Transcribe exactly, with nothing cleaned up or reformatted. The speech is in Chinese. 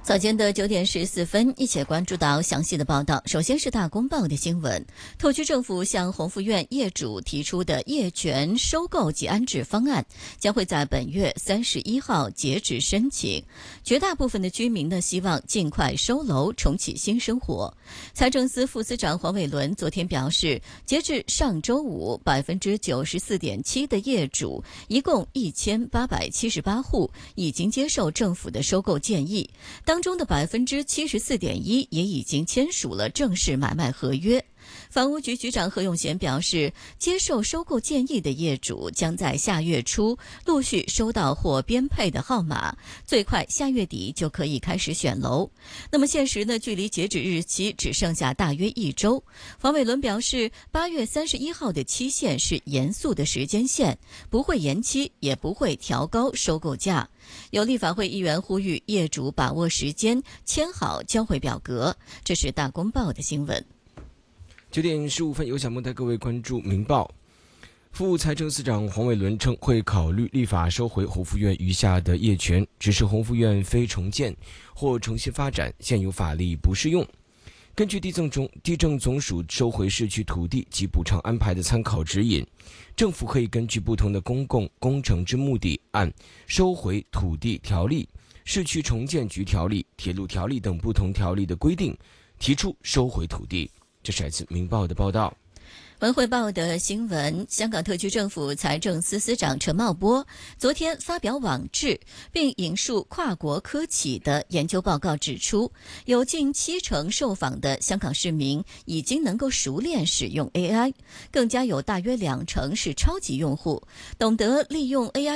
早间的九点十四分，一起关注到详细的报道。首先是大公报的新闻，特区政府向宏福苑业主提出的业权收购及安置方案，将会在本月三十一号截止申请。绝大部分的居民呢，希望尽快收楼，重启新生活。财政司副司长黄伟纶昨天表示，截至上周五，百分之九十四点七的业主，一共一千八百七十八户，已经接受政府的收购建议。当中的百分之七十四点一也已经签署了正式买卖合约。房屋局局长何永贤表示，接受收购建议的业主将在下月初陆续收到或编配的号码，最快下月底就可以开始选楼。那么现时呢，距离截止日期只剩下大约一周。黄伟纶表示，八月三十一号的期限是严肃的时间线，不会延期，也不会调高收购价。有立法会议员呼吁业主把握时间，签好交回表格。这是大公报的新闻。 九点十五分，有小梦带各位关注明报。副财政司长黄伟纶称，会考虑立法收回宏福苑余下的业权，只是宏福苑非重建或重新发展，现有法律不适用。根据地政总地政总署收回市区土地及补偿安排的参考指引，政府可以根据不同的公共工程之目的，按收回土地条例、市区重建局条例、铁路条例等不同条例的规定，提出收回土地。这是来自《明报》的报道。 文汇报的新闻，香港特区政府财政司司长陈茂波昨天发表网誌，并引述跨国科企的研究报告指出，有近七成受访的香港市民已经能够熟练使用 A I， 更加有大约两成是超级用户，懂得利用 A I